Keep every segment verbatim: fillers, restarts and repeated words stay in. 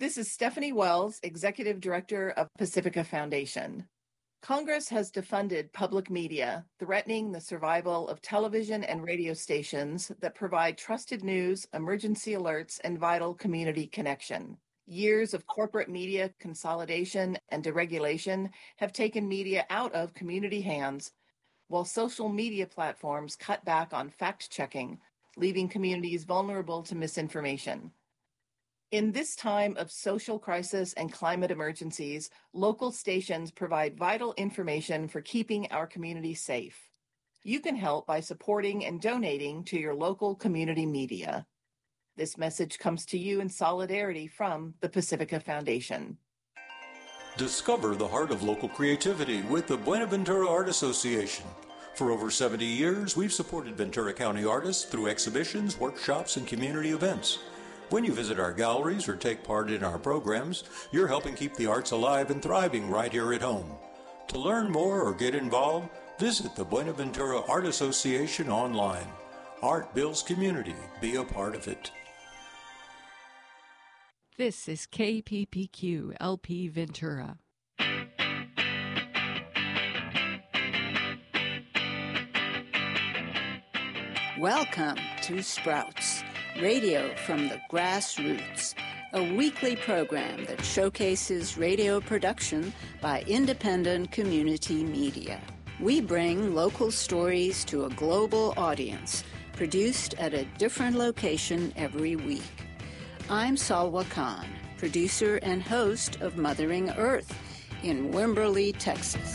This is Stephanie Wells, Executive Director of Pacifica Foundation. Congress has defunded public media, threatening the survival of television and radio stations that provide trusted news, emergency alerts, and vital community connection. Years of corporate media consolidation and deregulation have taken media out of community hands, while social media platforms cut back on fact-checking, leaving communities vulnerable to misinformation. In this time of social crisis and climate emergencies, local stations provide vital information for keeping our community safe. You can help by supporting and donating to your local community media. This message comes to you in solidarity from the Pacifica Foundation. Discover the heart of local creativity with the Buenaventura Art Association. For over seventy years, we've supported Ventura County artists through exhibitions, workshops, and community events. When you visit our galleries or take part in our programs, you're helping keep the arts alive and thriving right here at home. To learn more or get involved, visit the Buenaventura Art Association online. Art builds community. Be a part of it. This is K P P Q L P Ventura. Welcome to Sprouts, radio from the grassroots, a weekly program that showcases radio production by independent community media. We bring local stories to a global audience, produced at a different location every week. I'm Salwa Khan, producer and host of Mothering Earth in Wimberley, Texas.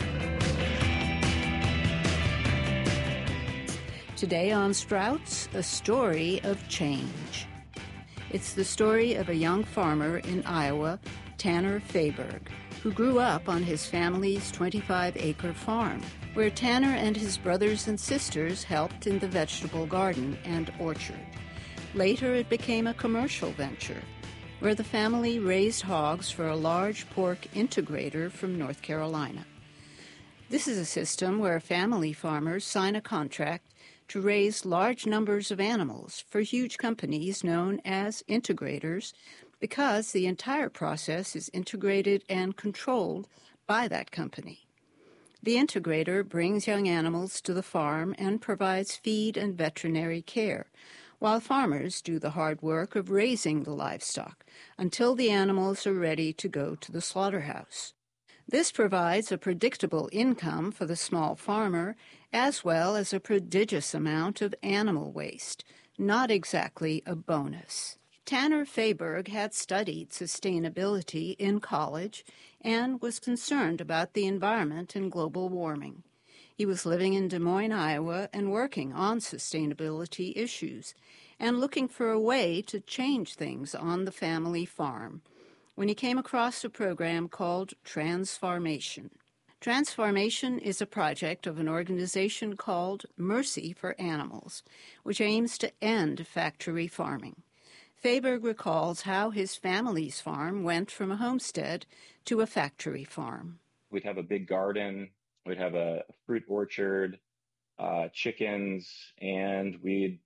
Today on Sprouts, a story of change. It's the story of a young farmer in Iowa, Tanner Fayberg, who grew up on his family's twenty-five acre farm, where Tanner and his brothers and sisters helped in the vegetable garden and orchard. Later, it became a commercial venture, where the family raised hogs for a large pork integrator from North Carolina. This is a system where family farmers sign a contract to raise large numbers of animals for huge companies known as integrators, because the entire process is integrated and controlled by that company. The integrator brings young animals to the farm and provides feed and veterinary care, while farmers do the hard work of raising the livestock until the animals are ready to go to the slaughterhouse. This provides a predictable income for the small farmer, as well as a prodigious amount of animal waste, not exactly a bonus. Tanner Fayberg had studied sustainability in college and was concerned about the environment and global warming. He was living in Des Moines, Iowa, and working on sustainability issues, and looking for a way to change things on the family farm, when he came across a program called Transfarmation. Transfarmation is a project of an organization called Mercy for Animals, which aims to end factory farming. Fayberg recalls how his family's farm went from a homestead to a factory farm. We'd have a big garden, we'd have a fruit orchard, uh, chickens, and we'd,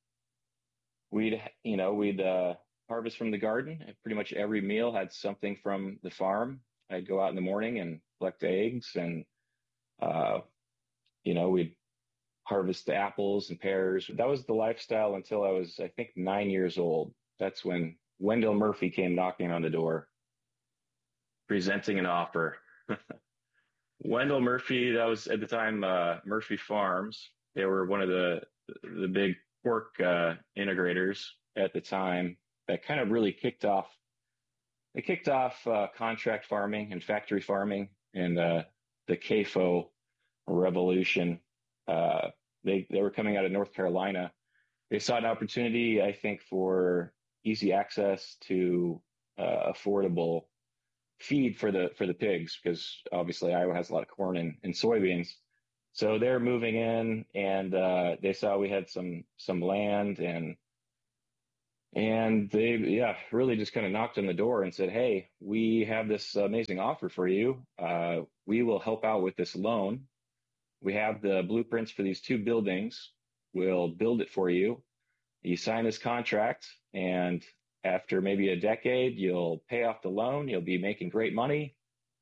we'd, you know, we'd, uh, harvest from the garden. Pretty much every meal had something from the farm. I'd go out in the morning and collect eggs, and uh, you know, we'd harvest the apples and pears. That was the lifestyle until I was, I think, nine years old. That's when Wendell Murphy came knocking on the door, presenting an offer. Wendell Murphy, that was at the time uh, Murphy Farms. They were one of the the big pork uh, integrators at the time. That kind of really kicked off, it kicked off uh, contract farming and factory farming and uh, the C A F O revolution. Uh, they, they were coming out of North Carolina. They saw an opportunity, I think, for easy access to uh, affordable feed for the for the pigs, because obviously Iowa has a lot of corn and, and soybeans. So they're moving in, and uh, they saw we had some some land, and And they, yeah, really just kind of knocked on the door and said, hey, we have this amazing offer for you. Uh, we will help out with this loan. We have the blueprints for these two buildings. We'll build it for you. You sign this contract, and after maybe a decade, you'll pay off the loan, you'll be making great money.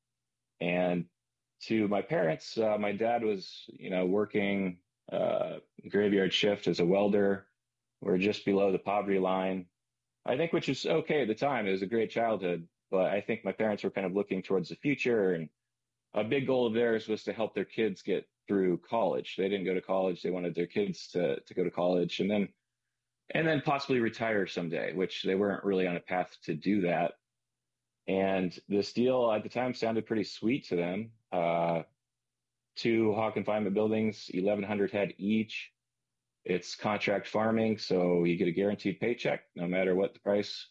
And to my parents, uh, my dad was, you know, working uh, graveyard shift as a welder. We're just below the poverty line, I think, which is okay at the time. It was a great childhood, but I think my parents were kind of looking towards the future, and a big goal of theirs was to help their kids get through college. They didn't go to college. They wanted their kids to, to go to college and then, and then possibly retire someday, which they weren't really on a path to do that. And this deal at the time sounded pretty sweet to them. Uh, two hog confinement buildings, eleven hundred head each. It's contract farming, so you get a guaranteed paycheck no matter what the price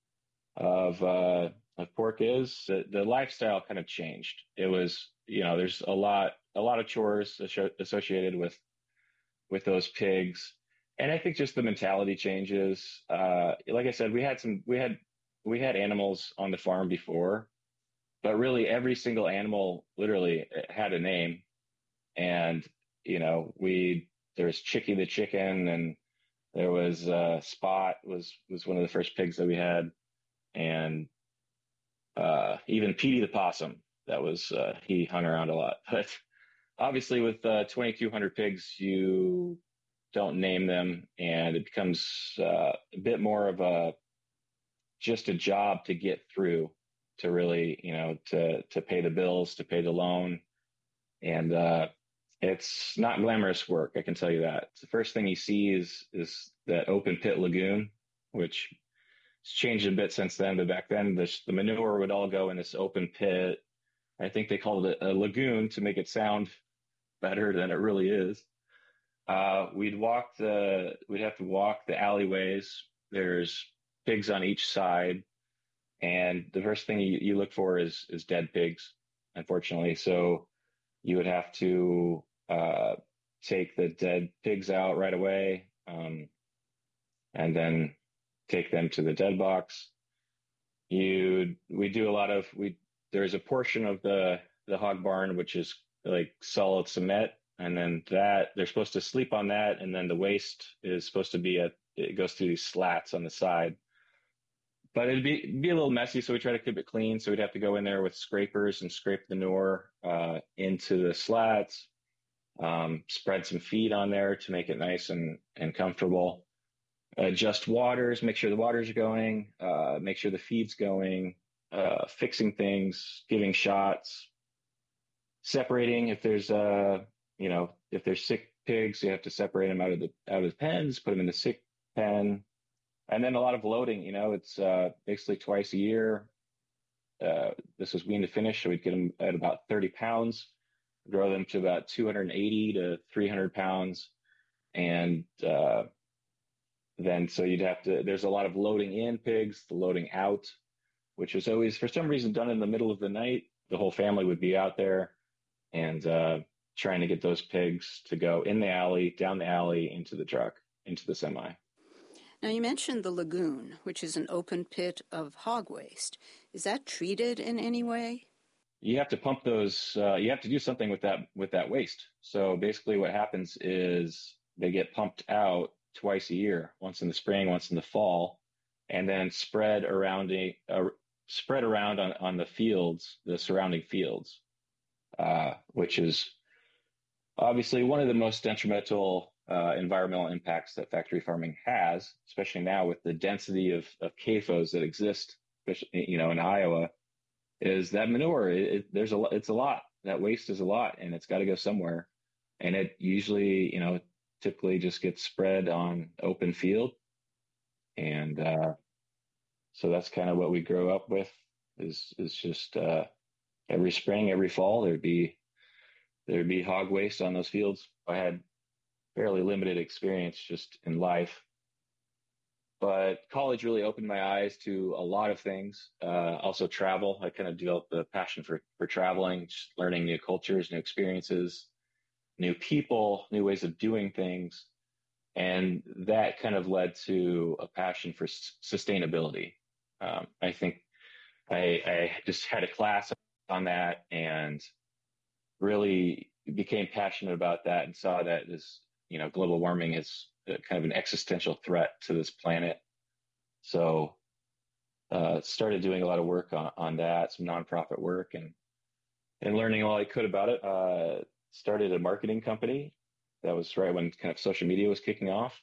of uh, of pork is. The, the lifestyle kind of changed. It was, you know, there's a lot a lot of chores associated with with those pigs, and I think just the mentality changes. Uh, like I said, we had some we had we had animals on the farm before, but really every single animal literally had a name, and you know we. There was Chicky the chicken, and there was uh, Spot was was one of the first pigs that we had, and uh, even Petey the possum. That was uh, he hung around a lot. But obviously, with uh, twenty-two hundred pigs, you don't name them, and it becomes uh, a bit more of a just a job to get through, to really, you know, to to pay the bills, to pay the loan, and uh, it's not glamorous work, I can tell you that. The first thing you see is is that open pit lagoon, which has changed a bit since then. But back then, the, the manure would all go in this open pit. I think they called it a lagoon to make it sound better than it really is. Uh, we'd walk the, we'd have to walk the alleyways. There's pigs on each side, and the first thing you, you look for is is dead pigs, unfortunately. So you would have to uh, take the dead pigs out right away, um, and then take them to the dead box. You, we do a lot of, we, there's a portion of the, the hog barn, which is like solid cement. And then that they're supposed to sleep on that. And then the waste is supposed to be at, it goes through these slats on the side, but it'd be, be a little messy. So we try to keep it clean. So we'd have to go in there with scrapers and scrape the manure uh, into the slats, um, spread some feed on there to make it nice and, and comfortable. Adjust waters, make sure the waters are going, uh, make sure the feed's going, uh, fixing things, giving shots, separating if there's, uh, you know, if there's sick pigs, you have to separate them out of the out of the pens, put them in the sick pen, and then a lot of loading. You know, it's uh, basically twice a year. Uh, this was wean to finish, so we'd get them at about thirty pounds, grow them to about two hundred eighty to three hundred pounds, and uh, then so you'd have to. There's a lot of loading in pigs, the loading out, which was always for some reason done in the middle of the night. The whole family would be out there, and uh, trying to get those pigs to go in the alley, down the alley, into the truck, into the semi. Now, you mentioned the lagoon, which is an open pit of hog waste. Is that treated in any way? You have to pump those, uh, you have to do something with that, with that waste. So basically what happens is they get pumped out twice a year, once in the spring, once in the fall, and then spread around, a, uh, spread around on, on the fields, the surrounding fields, uh, which is obviously one of the most detrimental uh, environmental impacts that factory farming has, especially now with the density of, of C A F Os that exist, especially, you know, in Iowa, is that manure. It, it, there's a, it's a lot. That waste is a lot, and it's got to go somewhere. And it usually, you know, typically just gets spread on open field. And uh, so that's kind of what we grow up with is, is just uh, every spring, every fall, there'd be, there'd be hog waste on those fields. I had fairly limited experience just in life, but college really opened my eyes to a lot of things. Uh, also travel. I kind of developed a passion for, for traveling, just learning new cultures, new experiences, new people, new ways of doing things. And that kind of led to a passion for s- sustainability. Um, I think I, I just had a class on that and really became passionate about that and saw that this, you know, global warming is kind of an existential threat to this planet. So uh, started doing a lot of work on, on that, some nonprofit work, and and learning all I could about it. Uh, started a marketing company. That was right when kind of social media was kicking off,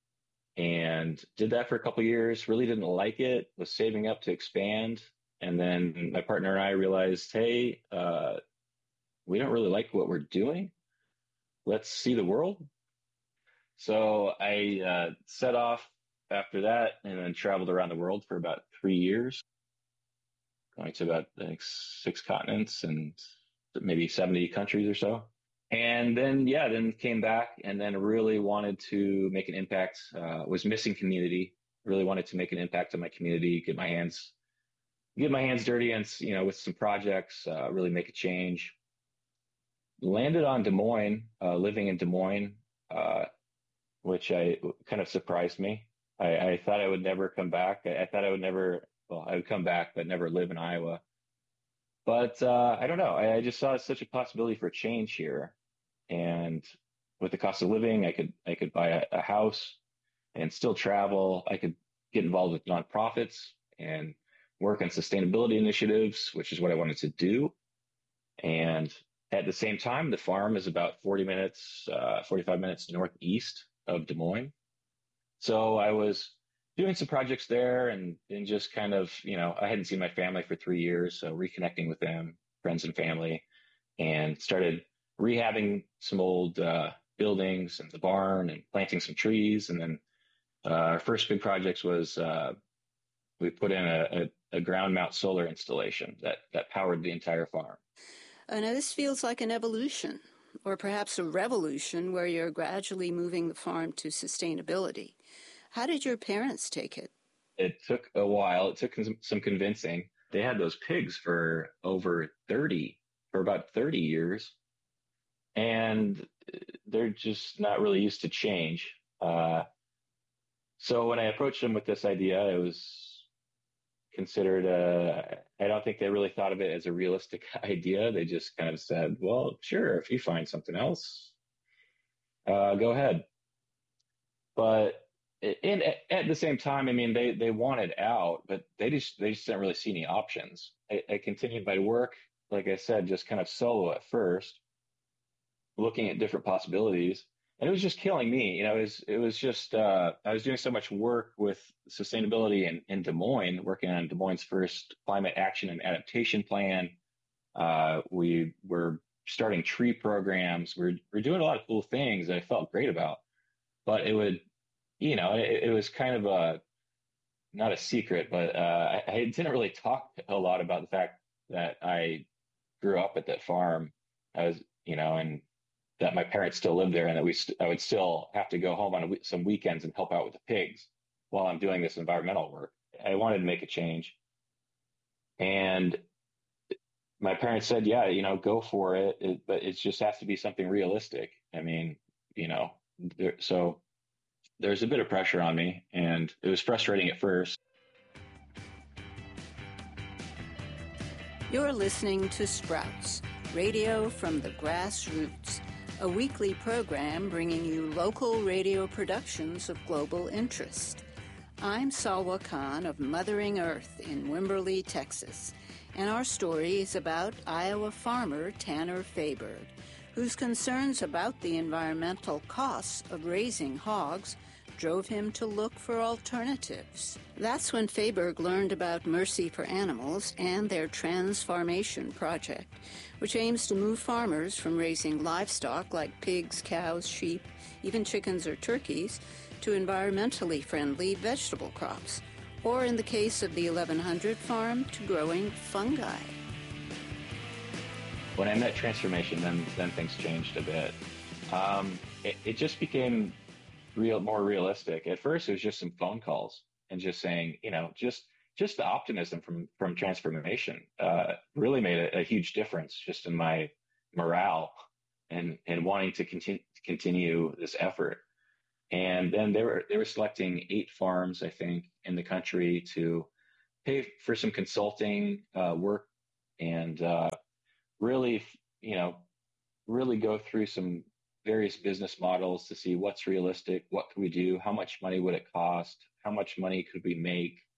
and did that for a couple of years. Really didn't like it. Was saving up to expand, and then my partner and I realized, hey, uh, we don't really like what we're doing. Let's see the world. So I uh, set off after that, and then traveled around the world for about three years, going to about I think six continents and maybe seventy countries or so. And then, yeah, then came back and then really wanted to make an impact. Uh, was missing community. Really wanted to make an impact on my community. Get my hands, get my hands dirty, and you know, with some projects, uh, really make a change. Landed on Des Moines, uh, living in Des Moines, uh, which I kind of surprised me. I, I thought I would never come back. I, I thought I would never. Well, I would come back, but never live in Iowa. But uh, I don't know. I, I just saw such a possibility for change here, and with the cost of living, I could I could buy a, a house and still travel. I could get involved with nonprofits and work on sustainability initiatives, which is what I wanted to do. And at the same time, the farm is about forty minutes, uh, forty-five minutes northeast of Des Moines. So I was doing some projects there, and, and just kind of, you know, I hadn't seen my family for three years. So reconnecting with them, friends and family, and started rehabbing some old uh, buildings and the barn and planting some trees. And then uh, our first big project was uh, we put in a, a, a ground mount solar installation that, that powered the entire farm. Uh, now, this feels like an evolution, or perhaps a revolution, where you're gradually moving the farm to sustainability. How did your parents take it? It took a while. It took some convincing. They had those pigs for over thirty, for about thirty years, and they're just not really used to change. Uh, so when I approached them with this idea, it was considered a, I don't think they really thought of it as a realistic idea. They just kind of said, well, sure, if you find something else, uh, go ahead. But in, at the same time, I mean, they, they wanted out, but they just, they just didn't really see any options. I, I continued my work, like I said, just kind of solo at first, looking at different possibilities. And it was just killing me. You know, it was, it was just, uh, I was doing so much work with sustainability in, in Des Moines, working on Des Moines' first climate action and adaptation plan. Uh, we were starting tree programs. We're, we're doing a lot of cool things that I felt great about, but it would, you know, it, it was kind of a, not a secret, but uh, I, I didn't really talk a lot about the fact that I grew up at that farm. I was, you know, and that my parents still lived there, and that we, st- I would still have to go home on a w- some weekends and help out with the pigs while I'm doing this environmental work. I wanted to make a change, and my parents said, "Yeah, you know, go for it, it but it just has to be something realistic." I mean, you know, there, so. There's a bit of pressure on me, and it was frustrating at first. You're listening to Sprouts, radio from the grassroots, a weekly program bringing you local radio productions of global interest. I'm Salwa Khan of Mothering Earth in Wimberley, Texas, and our story is about Iowa farmer Tanner Fayberg, whose concerns about the environmental costs of raising hogs drove him to look for alternatives. That's when Fayberg learned about Mercy for Animals and their Transfarmation project, which aims to move farmers from raising livestock like pigs, cows, sheep, even chickens or turkeys, to environmentally friendly vegetable crops, or in the case of the eleven hundred farm, to growing fungi. When I met Transfarmation, then then things changed a bit. Um, it, it just became real, more realistic. At first, it was just some phone calls and just saying, you know, just just the optimism from from Transfarmation uh, really made a, a huge difference just in my morale and and wanting to continue continue this effort. And then they were they were selecting eight farms, I think, in the country to pay for some consulting uh, work and uh, really, you know, really go through some various business models to see what's realistic, what could we do, how much money would it cost, how much money could we make,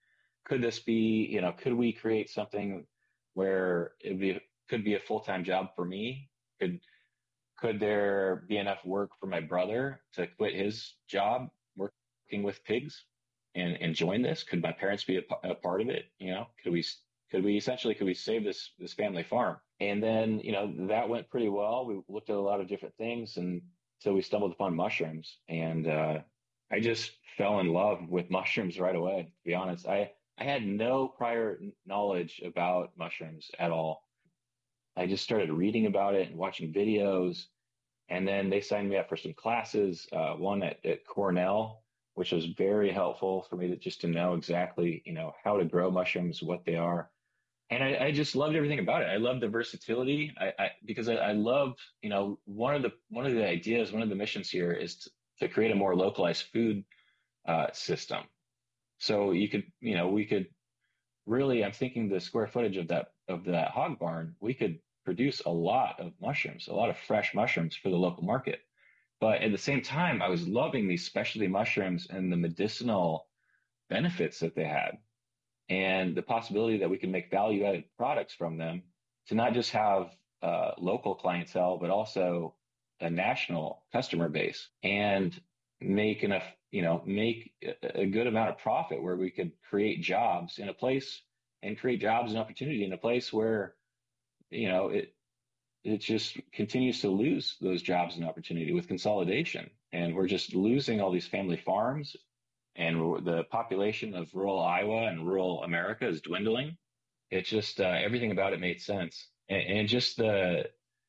could this be, you know, could we create something where it be could be a full-time job for me? Could could there be enough work for my brother to quit his job working with pigs and, and join this? Could my parents be a, a part of it? You know, could we could we essentially could we save this this family farm? And then, you know, that went pretty well. We looked at a lot of different things, and so we stumbled upon mushrooms, and uh, I just fell in love with mushrooms right away. To be honest, I I had no prior knowledge about mushrooms at all. I just started reading about it and watching videos, and then they signed me up for some classes. Uh, one at, at Cornell, which was very helpful for me to just to know exactly, you know, how to grow mushrooms, what they are. And I, I just loved everything about it. I loved the versatility. I, I because I, I loved, you know, one of the one of the ideas, one of the missions here is to, to create a more localized food uh, system. So you could, you know, we could really, I'm thinking the square footage of that of that hog barn, we could produce a lot of mushrooms, a lot of fresh mushrooms for the local market. But at the same time, I was loving these specialty mushrooms and the medicinal benefits that they had, and the possibility that we can make value added products from them to not just have uh, local clientele, but also a national customer base, and make enough, you know, make a good amount of profit where we could create jobs in a place and create jobs and opportunity in a place where, you know, it, it just continues to lose those jobs and opportunity with consolidation. And we're just losing all these family farms, and the population of rural Iowa and rural America is dwindling. It's just, uh, everything about it made sense. And, and just the,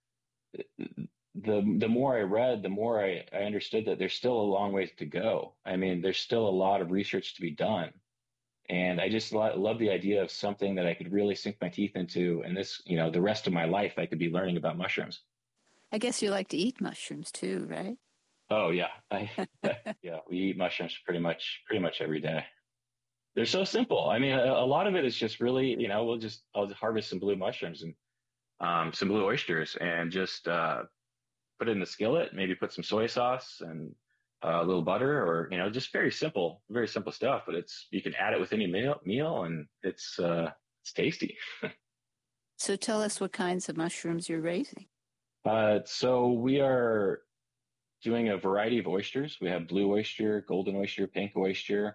the, the more I read, the more I, I understood that there's still a long ways to go. I mean, there's still a lot of research to be done. And I just lo- love the idea of something that I could really sink my teeth into. And this, you know, the rest of my life, I could be learning about mushrooms. I guess you like to eat mushrooms too, right? Oh yeah. I, yeah. We eat mushrooms pretty much, pretty much every day. They're so simple. I mean, a, a lot of it is just really, you know, we'll just, I'll just harvest some blue mushrooms and um, some blue oysters and just uh, put it in the skillet, maybe put some soy sauce and uh, a little butter, or, you know, just very simple, very simple stuff, but it's, you can add it with any meal, meal and it's, uh, it's tasty. So tell us what kinds of mushrooms you're raising. Uh, so we are doing a variety of oysters. We have blue oyster, golden oyster, pink oyster,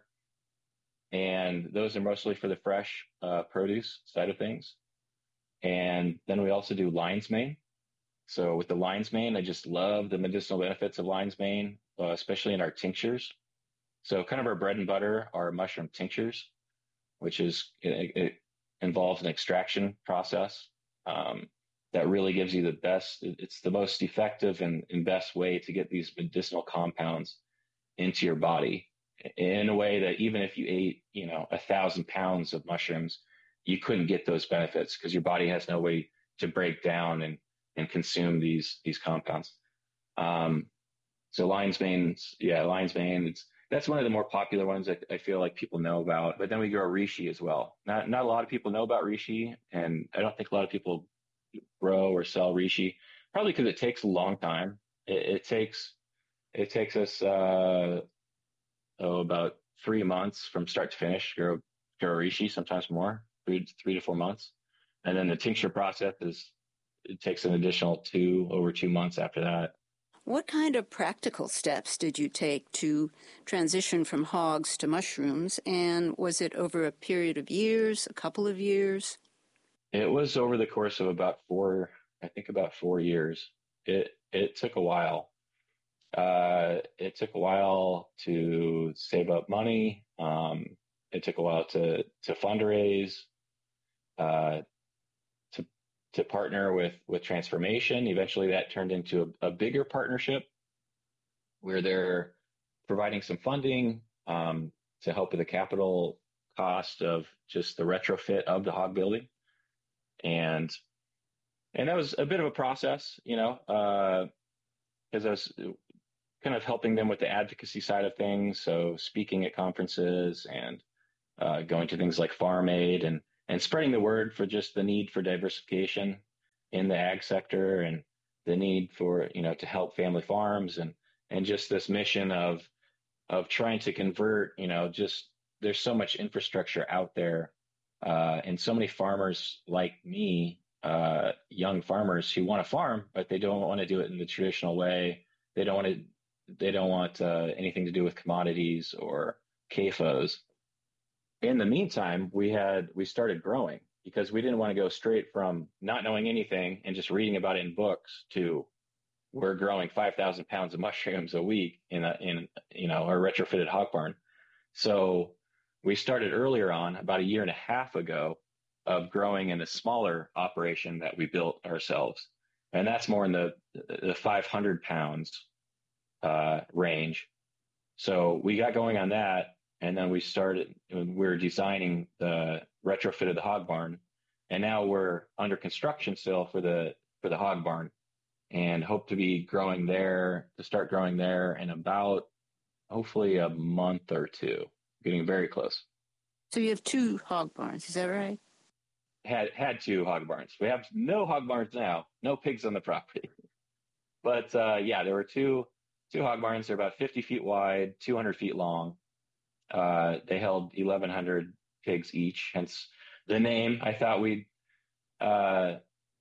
and those are mostly for the fresh uh, produce side of things. And then we also do lion's mane. So with the lion's mane, I just love the medicinal benefits of lion's mane, uh, especially in our tinctures. So kind of our bread and butter are mushroom tinctures, which is, it, it involves an extraction process um, that really gives you the best, it's the most effective and, and best way to get these medicinal compounds into your body in a way that even if you ate, you know, a thousand pounds of mushrooms, you couldn't get those benefits because your body has no way to break down and, and consume these, these compounds. Um, so lion's mane, yeah, lion's mane, it's, that's one of the more popular ones that I feel like people know about. But then we grow reishi as well. Not, not a lot of people know about reishi, and I don't think a lot of people grow or sell reishi, probably because it takes a long time. It, it takes, it takes us, uh, oh, about three months from start to finish, grow, grow reishi, sometimes more, three, three to four months. And then the tincture process is, it takes an additional two, over two months after that. What kind of practical steps did you take to transition from hogs to mushrooms? And was it over a period of years, a couple of years? It was over the course of about four, I think about four years. It, it took a while. Uh, it took a while to save up money. Um, it took a while to, to fundraise, uh, to, to partner with, with Transformation. Eventually that turned into a, a bigger partnership where they're providing some funding, um, to help with the capital cost of just the retrofit of the hog building. And, and that was a bit of a process, you know, uh, cause I was kind of helping them with the advocacy side of things. So speaking at conferences and, uh, going to things like Farm Aid and, and spreading the word for just the need for diversification in the ag sector and the need for, you know, to help family farms and, and just this mission of, of trying to convert, you know, just there's so much infrastructure out there, uh, and so many farmers like me, uh, young farmers who want to farm, but they don't want to do it in the traditional way. They don't want to. They don't want uh, anything to do with commodities or C A F Os. In the meantime, we had we started growing because we didn't want to go straight from not knowing anything and just reading about it in books to we're growing five thousand pounds of mushrooms a week in a in you know our retrofitted hog barn. So we started earlier on, about a year and a half ago, of growing in a smaller operation that we built ourselves, and that's more in the the five hundred pounds uh, range. So we got going on that, and then we started. We were designing the retrofit of the hog barn, and now we're under construction still for the for the hog barn, and hope to be growing there to start growing there in about hopefully a month or two. Getting very close. So you have two hog barns, is that right? Had had two hog barns. We have no hog barns now. No pigs on the property. But uh, yeah, there were two two hog barns. They're about fifty feet wide, two hundred feet long. Uh, they held eleven hundred pigs each. Hence the name. I thought we'd uh,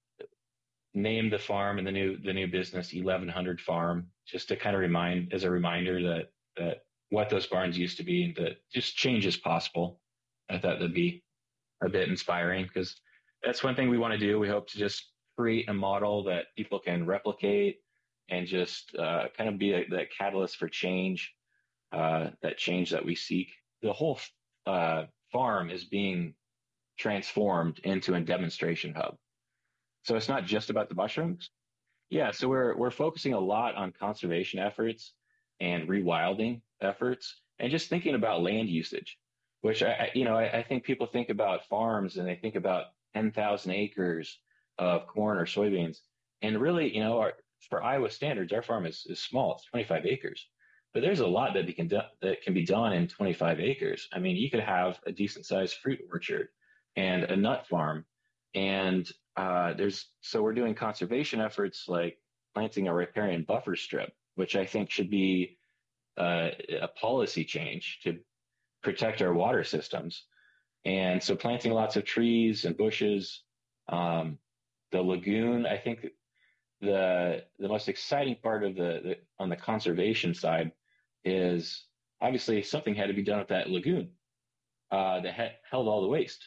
name the farm and the new the new business eleven hundred Farm, just to kind of remind as a reminder that that what those barns used to be, and that just change is possible. I thought that'd be a bit inspiring because that's one thing we want to do. We hope to just create a model that people can replicate and just uh, kind of be a, that catalyst for change, uh, that change that we seek. The whole uh, farm is being transformed into a demonstration hub. So it's not just about the mushrooms. Yeah, so we're we're focusing a lot on conservation efforts and rewilding efforts, and just thinking about land usage, which I, you know, I, I think people think about farms and they think about ten thousand acres of corn or soybeans, and really, you know, our, for Iowa standards, our farm is, is small; it's twenty-five acres. But there's a lot that can do, that can be done in twenty-five acres. I mean, you could have a decent sized fruit orchard and a nut farm, and uh, there's so we're doing conservation efforts like planting a riparian buffer strip, which I think should be uh, a policy change to protect our water systems. And so planting lots of trees and bushes. Um, the lagoon, I think the the most exciting part of the, the on the conservation side is obviously something had to be done with that lagoon uh, that had held all the waste.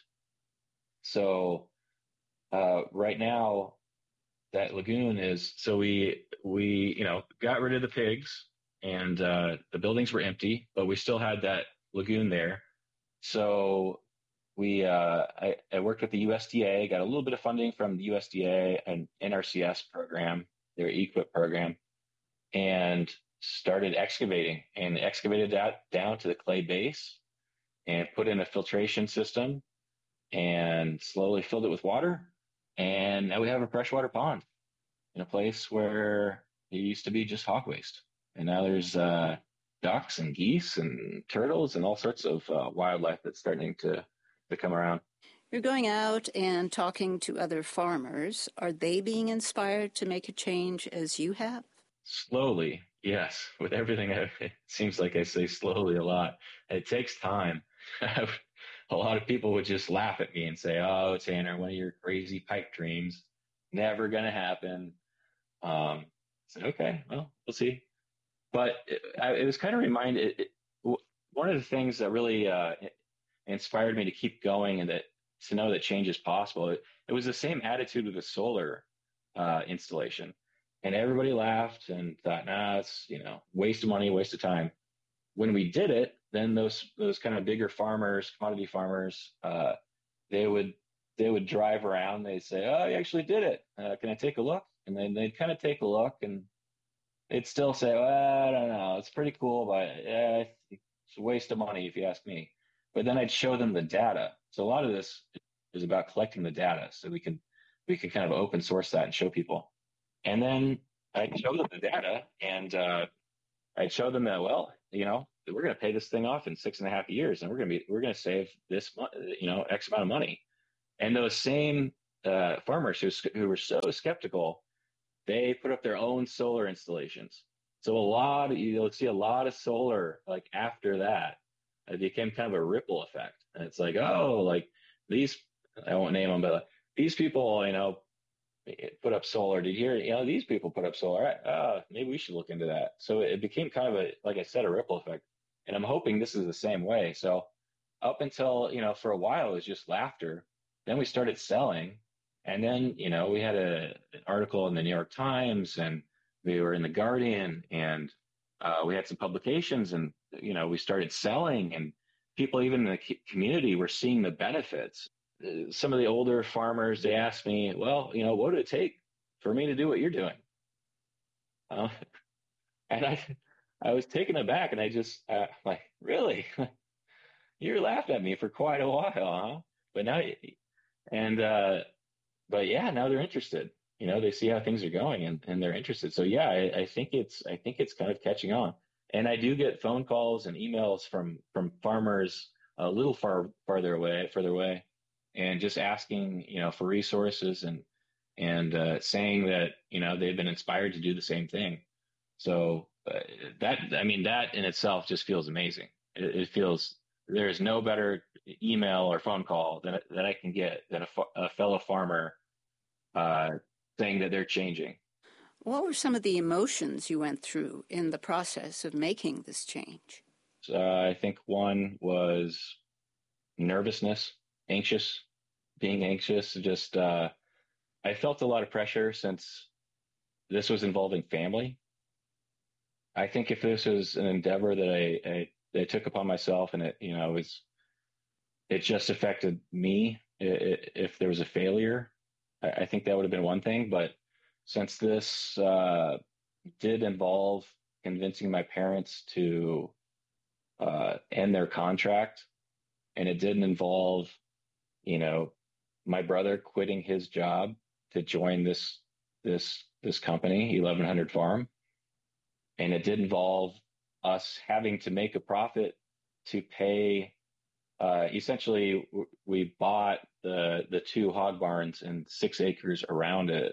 So uh, right now, that lagoon is so we we you know got rid of the pigs and uh, the buildings were empty, but we still had that lagoon there. So we uh, I, I worked with the U S D A, got a little bit of funding from the U S D A and N R C S program, their E Q I P program, and started excavating and excavated that down to the clay base and put in a filtration system and slowly filled it with water. And now we have a freshwater pond in a place where it used to be just hog waste. And now there's uh, ducks and geese and turtles and all sorts of uh, wildlife that's starting to, to come around. You're going out and talking to other farmers. Are they being inspired to make a change as you have? Slowly, yes. With everything, it seems like I say slowly a lot. It takes time. A lot of people would just laugh at me and say, "Oh, Tanner, one of your crazy pipe dreams, never going to happen." Um, I said, "Okay, well, we'll see." But it, I, it was kind of reminded, it, it, one of the things that really uh, inspired me to keep going and that to know that change is possible. It, it was the same attitude with the solar uh, installation. And everybody laughed and thought, nah, it's, you know, waste of money, waste of time. When we did it, then those those kind of bigger farmers, commodity farmers, uh, they would they would drive around. They'd say, "Oh, you actually did it. Uh, can I take a look?" And then they'd kind of take a look, and they'd still say, "Well, I don't know. It's pretty cool, but yeah, it's a waste of money if you ask me." But then I'd show them the data. So a lot of this is about collecting the data, so we can we can kind of open source that and show people. And then I'd show them the data, and uh, I'd show them that, well, you know, we're going to pay this thing off in six and a half years, and we're going to be, we're going to save this, you know, X amount of money. And those same uh, farmers who who were so skeptical, they put up their own solar installations. So a lot, of, you'll see a lot of solar like after that. it became kind of a ripple effect. And it's like, oh, like these, I won't name them, but like, these people, you know, put up solar. Did you hear, you know, these people put up solar. Right? Uh, maybe we should look into that. So it became kind of a, like I said, a ripple effect. And I'm hoping this is the same way. So up until, you know, for a while, it was just laughter. Then we started selling. And then, you know, we had a, an article in the New York Times, and we were in the Guardian, and uh, we had some publications, and, you know, we started selling, and people even in the community were seeing the benefits. Uh, some of the older farmers, they asked me, well, you know, what would it take for me to do what you're doing? Uh, and I, I was taken aback, and I just uh, like, really? You laughed at me for quite a while, huh? But now, and, uh, but yeah, now they're interested. You know, they see how things are going, and, and they're interested. So yeah, I, I think it's, I think it's kind of catching on. And I do get phone calls and emails from, from farmers a little far, farther away, further away, and just asking, you know, for resources, and, and, uh, saying that, you know, they've been inspired to do the same thing. So uh, that, I mean, that in itself just feels amazing. It, it feels, there's no better email or phone call that, that I can get than a, a fellow farmer uh, saying that they're changing. What were some of the emotions you went through in the process of making this change? Uh, I think one was nervousness, anxious, being anxious. Just uh, I felt a lot of pressure since this was involving family. I think if this was an endeavor that I, I I took upon myself, and it, you know, it's, it just affected me. It, it, if there was a failure, I, I think that would have been one thing. But since this uh, did involve convincing my parents to uh, end their contract, and it didn't involve, you know, my brother quitting his job to join this this this company, eleven hundred Farm, and it did involve us having to make a profit to pay. Uh, essentially, w- we bought the the two hog barns and six acres around it.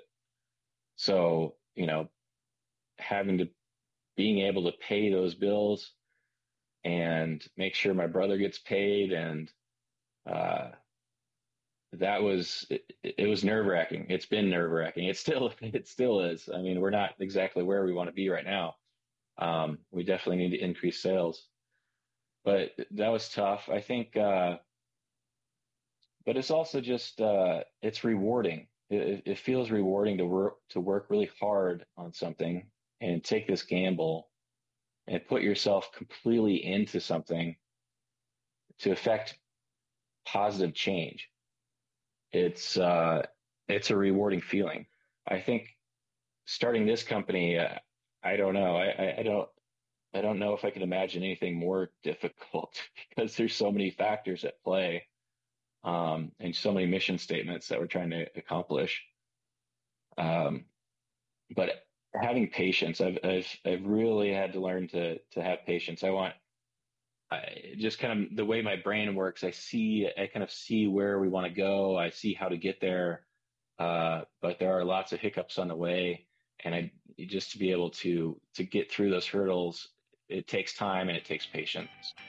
So, you know, having to, being able to pay those bills and make sure my brother gets paid, and uh, that was it, it was nerve wracking. It's been nerve wracking. It still it still is. I mean, we're not exactly where we want to be right now. Um, we definitely need to increase sales, but that was tough. I think, uh, but it's also just, uh, it's rewarding. It, it feels rewarding to work, to work really hard on something and take this gamble and put yourself completely into something to affect positive change. It's, uh, it's a rewarding feeling. I think starting this company, uh, I don't know. I, I, I don't, I don't know if I can imagine anything more difficult, because there's so many factors at play, um, and so many mission statements that we're trying to accomplish. Um, but having patience, I've, I've, I've really had to learn to, to have patience. I want, I just kind of the way my brain works. I see, I kind of see where we want to go. I see how to get there. Uh, but there are lots of hiccups on the way. And I just to be able to to get through those hurdles, it takes time and it takes patience.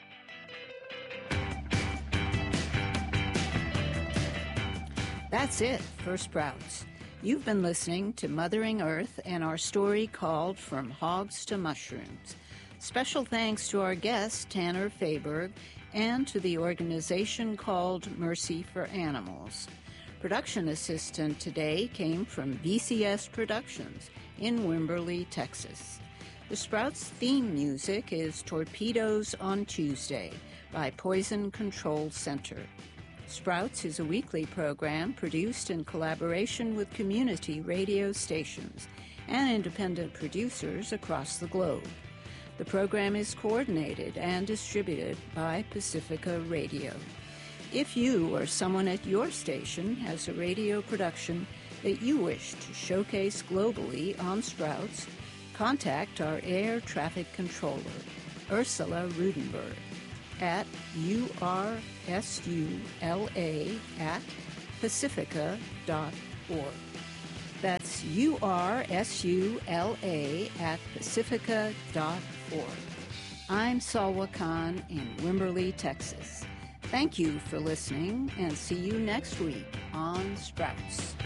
That's it for Sprouts. You've been listening to Mothering Earth and our story called From Hogs to Mushrooms. Special thanks to our guest, Tanner Fayberg, and to the organization called Mercy for Animals. Production assistant today came from B C S Productions in Wimberley, Texas. The Sprouts theme music is Torpedoes on Tuesday by Poison Control Center. Sprouts is a weekly program produced in collaboration with community radio stations and independent producers across the globe. The program is coordinated and distributed by Pacifica Radio. If you or someone at your station has a radio production that you wish to showcase globally on Sprouts, contact our air traffic controller, Ursula Rudenberg, at U R S U L A at pacifica dot org. That's U R S U L A at pacifica dot org. I'm Salwa Khan in Wimberley, Texas. Thank you for listening, and see you next week on Sprouts.